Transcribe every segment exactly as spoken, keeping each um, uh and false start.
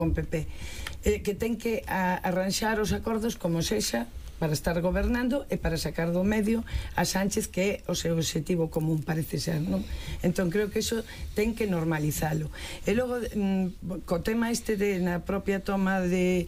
con P P, eh, que ten que a, arranxar os acordos como sexa para estar gobernando e para sacar do medio a Sánchez, que é o seu objetivo común, parece ser, non? Entón creo que iso ten que normalizalo. E logo, mm, co tema este de na propia toma de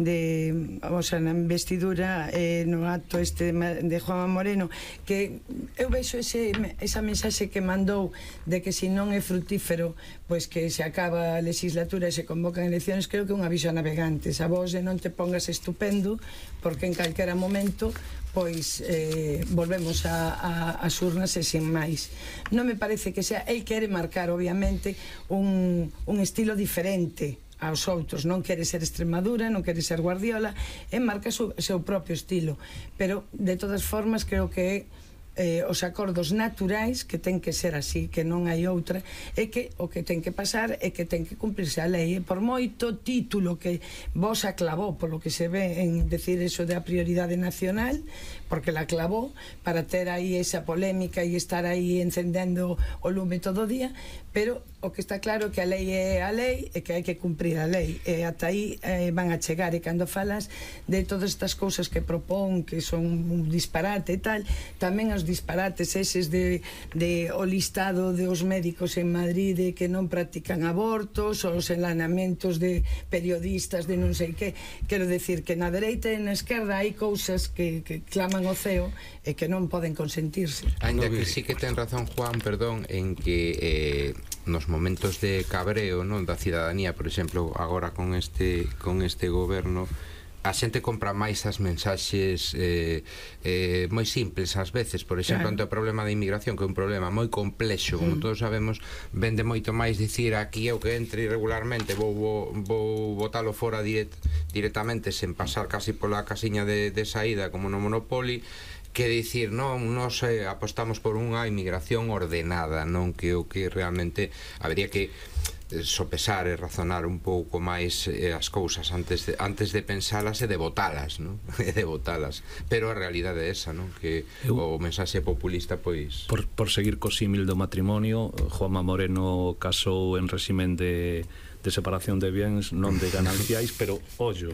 de, o sea, na investidura, eh, no acto este de Juanma Moreno, que eu vexo ese, esa mensaxe que mandou de que se non é frutífero, pois que se acaba a legislatura e se convocan eleccións, creo que é un aviso a navegantes. A vos de non te pongas estupendo, porque en calquera momento pois eh, volvemos a, a, as urnas e sin máis. Non me parece que sea, el quere marcar obviamente un, un estilo diferente aos outros, non quere ser Extremadura, non quere ser Guardiola, e marca o seu propio estilo, pero de todas formas creo que eh, os acordos naturais que ten que ser así, que non hai outra, e que o que ten que pasar é que ten que cumplirse a lei, e por moito título que vos aclavou, polo que se ve en decir eso de a prioridade nacional, porque la clavou para ter aí esa polémica e estar aí encendendo o lume todo o día, pero o que está claro é que a lei é a lei e que hai que cumprir a lei, e ata aí eh, van a chegar. E cando falas de todas estas cousas que propón, que son un disparate e tal, tamén os disparates eses de, de o listado de os médicos en Madrid de que non practican abortos, os enlanamentos de periodistas de non sei que, quero decir que na dereita e na esquerda hai cousas que, que claman o ceo e que non poden consentirse. Ainda que sí que ten razón Juan, perdón, en que eh, nos momentos de cabreo, non, da cidadanía, por exemplo, agora con este con este goberno, a xente compra máis as mensaxes eh, eh, moi simples ás veces. Por exemplo, claro, ante o problema da inmigración, que é un problema moi complexo, como mm. todos sabemos, vende moito máis dicir aquí é o que entre irregularmente, vou, vou, vou botalo fora direct, directamente sen pasar casi pola casiña de, de saída como no Monopoly, que dicir, non, nos eh, apostamos por unha inmigración ordenada, non, que o que realmente habría que eh, sopesar e razonar un pouco máis eh, as cousas antes de, antes de pensalas e de botalas, non? E de botalas, pero a realidade é esa, non? Que eu, o mensaxe populista, pois... Por, por seguir co símil do matrimonio, Juanma Moreno casou en réximen de, de separación de bens, non de gananciais, pero, ollo,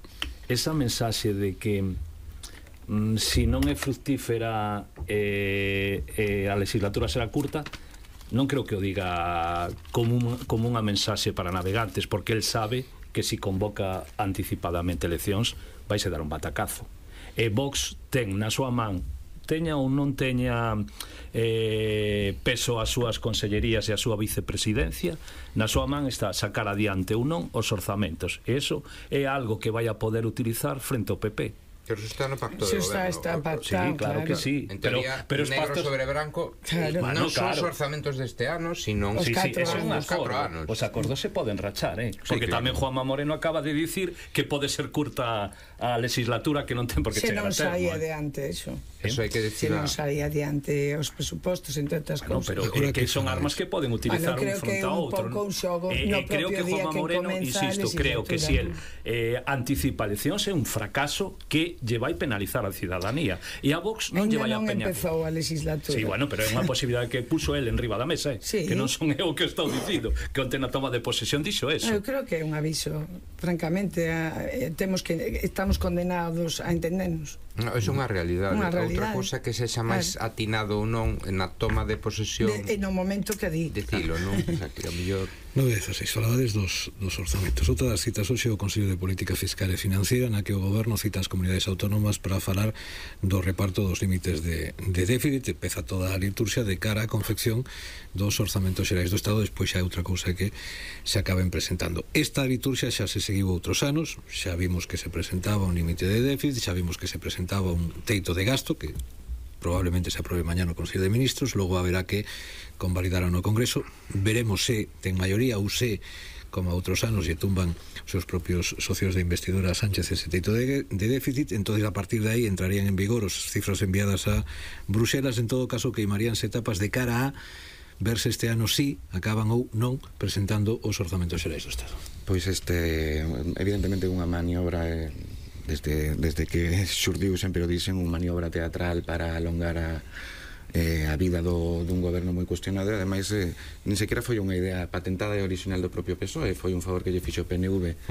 esa mensaxe de que si non é fructífera eh, eh, a legislatura será curta, non creo que o diga como, un, como unha mensaxe para navegantes, porque el sabe que si convoca anticipadamente eleccións vai se dar un batacazo, e Vox ten na súa man, teña ou non teña eh, peso as súas consellerías e a súa vicepresidencia, na súa man está sacar adiante ou non os orzamentos, e iso é algo que vai a poder utilizar frente ao P P. Pero eso está no pacto de está, goberno. Está pactado, sí, claro, claro que sí. En teoría, pero, pero negro pactos... sobre branco, claro. Non son os orzamentos deste ano, sino os sí, sí, son os catro anos. Os acordos se poden rachar, eh? Porque sí, claro, tamén Juanma Moreno acaba de dicir que pode ser curta a legislatura, que non ten por que chegar a termo. Se non saía adiante, eso. Eso hai que decir. Se non saía adiante os presupostos, entre outras cousas. Pero é que son armas que poden utilizar un fronte a outro. E creo que Juanma Moreno, insisto, creo que si el anticipa eleccións é un fracaso que lle vai penalizar a cidadanía, e a Vox non lle vai a peñar. Non empezou a legislatura. Sí, bueno, pero é unha posibilidade que puso el en riba da mesa, eh? Sí. Que non son eu que estou dicindo, que onte na toma de posesión dixo eso. Eu creo que é un aviso, francamente, a, eh, temos que estamos condenados a entendernos. No, é unha realidade. Unha realidade. Outra cousa que sexa máis claro, atinado ou non na toma de posesión. De, no momento que di. Dicilo, non? O sea, que a mellor nove dezaseis, falades dos, dos orzamentos. Outra das citas hoxe o Consello de Política Fiscal e Financiera, na que o Goberno cita as comunidades autónomas para falar do reparto dos límites de, de déficit. Empeza toda a liturxia de cara á confección dos orzamentos xerais do Estado. Despois xa é outra cousa que se acaben presentando. Esta liturxia xa se seguiu outros anos, xa vimos que se presentaba un límite de déficit, xa vimos que se presentaba un teito de gasto que probablemente se aprobe mañá no Consello de Ministros, logo haberá que convalidar no Congreso. Veremos se ten maioría ou se, como a outros anos, lle tumban os seus propios socios de investidura a Sánchez ese teito de, de déficit. Entonces a partir de aí entrarían en vigor os cifras enviadas a Bruxelas. En todo caso, queimaríanse etapas de cara a ver se este ano sí acaban ou non presentando os orzamentos xerais do Estado. Pois este, evidentemente unha maniobra eh, desde, desde que xurdiu, sempre o dixen, unha maniobra teatral para alongar a eh, a vida do, dun goberno moi cuestionado e ademais eh, nin sequera foi unha idea patentada e original do propio P S O E, foi un favor que lle fixo o P N V